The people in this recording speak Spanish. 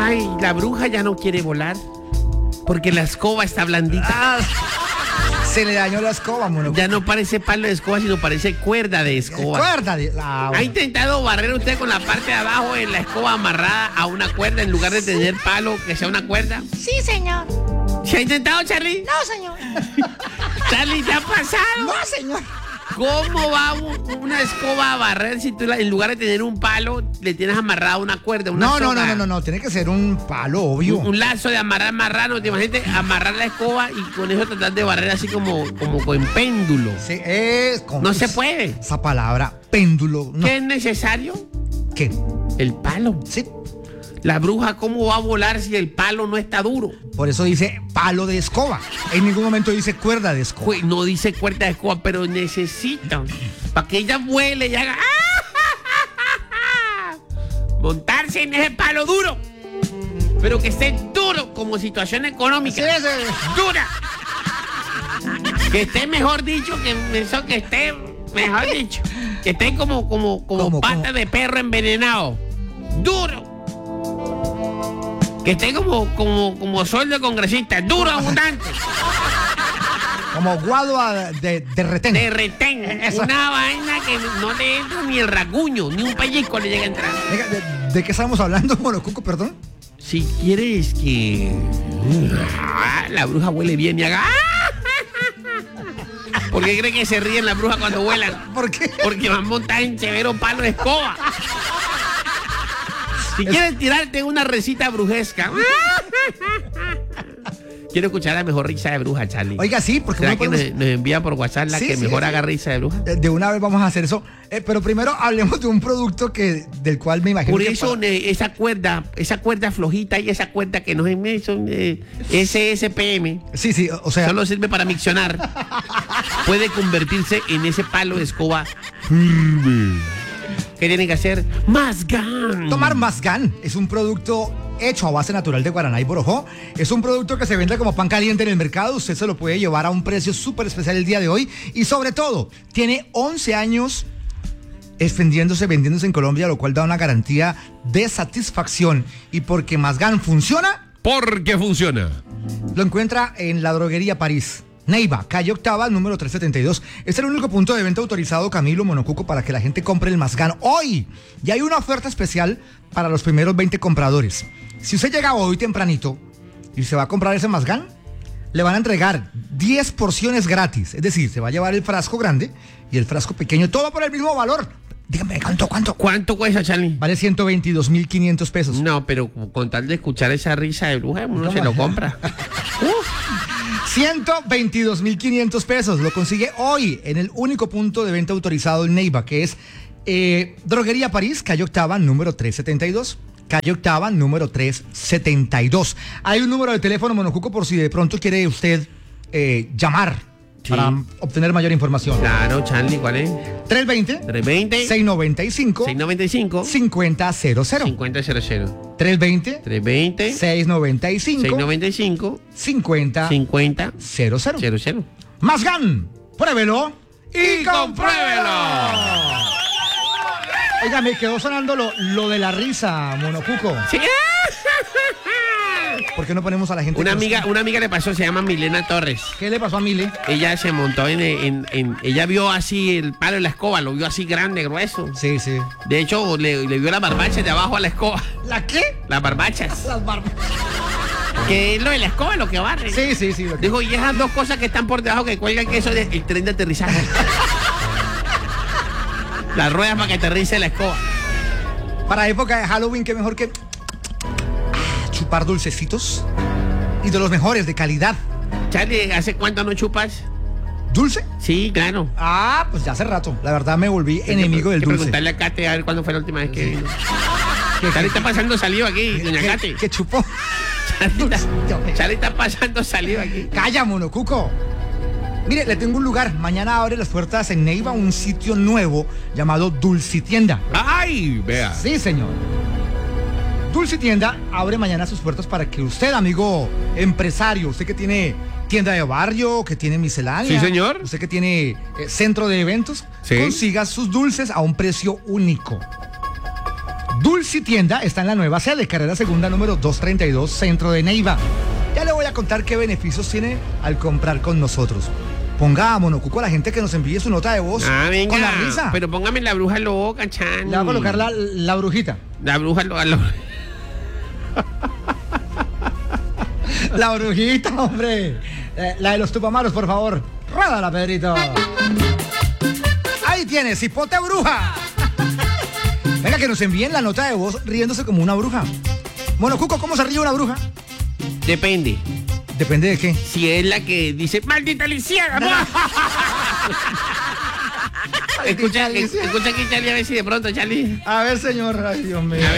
Ay, la bruja ya no quiere volar porque la escoba está blandita. Se le dañó la escoba, mono. Ya no parece palo de escoba, sino parece cuerda de escoba. Cuerda de... ¿Ha intentado barrer usted con la parte de abajo de la escoba amarrada a una cuerda en lugar de tener palo que sea una cuerda? Sí, señor. ¿Se ha intentado, Charlie? No, señor. Charlie, ¿te ha pasado? No, señor. ¿Cómo va una escoba a barrer si tú en lugar de tener un palo le tienes amarrada una cuerda? Una soga? No, tiene que ser un palo, obvio. Un lazo de amarrar marrano, te imaginas amarrar la escoba y con eso tratar de barrer así como con péndulo. Sí, no se puede. Esa palabra, péndulo. No. ¿Qué es necesario? ¿Qué? El palo. Sí. La bruja, ¿cómo va a volar si el palo no está duro? Por eso dice palo de escoba. En ningún momento dice cuerda de escoba. No dice cuerda de escoba, pero necesitan para que ella vuele y haga montarse en ese palo duro. Pero que esté duro como situación económica. Sí, dura. Que esté mejor dicho, que esté mejor dicho. Que esté como pata de perro envenenado. Duro. Que esté como sueldo de congresista, duro, abundante. Como guadua de retén. De retén. Una vaina que no le entra ni el rasguño, ni un pellizco le llega a entrar. ¿De qué estamos hablando, Monocuco, perdón? Si quieres que la bruja huele bien y haga... ¿Por qué cree que se ríen las brujas cuando vuelan? ¿Por qué? Porque van montadas en severo palo de escoba. Si quieres tirarte una recita brujesca. Quiero escuchar la mejor risa de bruja, Charlie. Oiga, sí, porque ¿será que nos envía por WhatsApp la que mejor haga risa de bruja? De una vez vamos a hacer eso. Pero primero hablemos de un producto del cual me imagino por eso esa cuerda flojita y esa cuerda que no son SSPM. Sí, o sea... solo sirve para miccionar. Puede convertirse en ese palo de escoba firme. ¿Qué tienen que hacer? Masgan. Tomar Masgan es un producto hecho a base natural de guaraná y borojó. Es un producto que se vende como pan caliente en el mercado. Usted se lo puede llevar a un precio súper especial el día de hoy. Y sobre todo, tiene 11 años vendiéndose en Colombia, lo cual da una garantía de satisfacción. Y porque Masgan funciona... Porque funciona. Lo encuentra en la droguería París. Neiva, calle Octava, número 372. Es el único punto de venta autorizado, Camilo, Monocuco, para que la gente compre el Masgan hoy. Y hay una oferta especial para los primeros 20 compradores. Si usted llega hoy tempranito y se va a comprar ese Masgan, le van a entregar 10 porciones gratis. Es decir, se va a llevar el frasco grande y el frasco pequeño, todo por el mismo valor. Dígame, ¿cuánto cuesta, Charlie? Vale 122.500 pesos. No, pero con tal de escuchar esa risa de bruja, uno se lo compra. 122.500 pesos. Lo consigue hoy en el único punto de venta autorizado en Neiva, que es Droguería París, calle Octava, número 372. Calle Octava, número 372. Hay un número de teléfono, Monocuco, por si de pronto quiere usted llamar. Sí. Para obtener mayor información. Claro, Charlie, ¿cuál es? 320-695 5000. 320-695 5000. Masgan, pruébelo y compruébelo. Oiga, me quedó sonando lo de la risa, Monocuco. Sí. ¿Por qué no ponemos a la gente? Una amiga le pasó, se llama Milena Torres. ¿Qué le pasó a Mile? Ella se montó ella vio así el palo de la escoba, lo vio así grande, grueso. Sí. De hecho, le vio las barbachas de abajo a la escoba. ¿La qué? Las barbachas. Las barbachas. Que es lo de la escoba, lo que barre. Sí. Dijo, y esas dos cosas que están por debajo que cuelgan, que eso es el tren de aterrizaje. Las ruedas para que aterrice la escoba. Para época de Halloween, qué mejor que chupar dulcecitos y de los mejores, de calidad. Charlie, ¿hace cuánto no chupas? ¿Dulce? Sí, claro. Pues ya hace rato. La verdad me volví enemigo del dulce. Preguntarle a Kate a ver cuándo fue la última vez que vino. Charlie está pasando saliva aquí, doña Kate. ¿Qué chupó? Charlie está pasando saliva aquí. Calla, Monocuco. Mire, le tengo un lugar. Mañana abre las puertas en Neiva un sitio nuevo llamado Dulcitienda. ¡Ay! Vea. Sí, señor. Dulcitienda abre mañana sus puertas para que usted, amigo empresario, usted que tiene tienda de barrio, que tiene miscelánea. Sí, señor. Usted que tiene centro de eventos, sí, consiga sus dulces a un precio único. Dulce Tienda está en la nueva sede, carrera segunda número 232, centro de Neiva. Ya le voy a contar qué beneficios tiene al comprar con nosotros. Ponga a Monocuco a la gente que nos envíe su nota de voz venga, con la risa. Pero póngame la bruja loca, Chani. Le va a colocar la brujita. La bruja loca. La brujita, hombre. La de los tupamaros, por favor. Ródala, Pedrito. Ahí tienes, hipote bruja. Venga, que nos envíen la nota de voz riéndose como una bruja. Monocuco, ¿cómo se ríe una bruja? Depende. ¿Depende de qué? Si es la que dice, ¡maldita lisiada! Escucha aquí, Charlie, a ver si de pronto, Charlie. A ver, señor. Ay, Dios mío.